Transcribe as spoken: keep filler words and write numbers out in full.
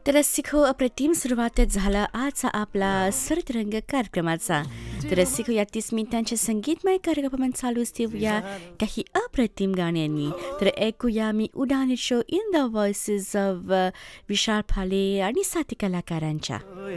तर रसिको अप्रतिम सुरुवात झाला आजचा आपला सरतरंग कार्यक्रमाचा. तर रसिको या तीस मिनिटांच्या संगीतमय कार्यक्रमात चालू देऊया काही अप्रतिम गाण्यांनी. तर ऐकूया मी उडान show in the voices of विशाल फाले आणि साथी कलाकारांच्या.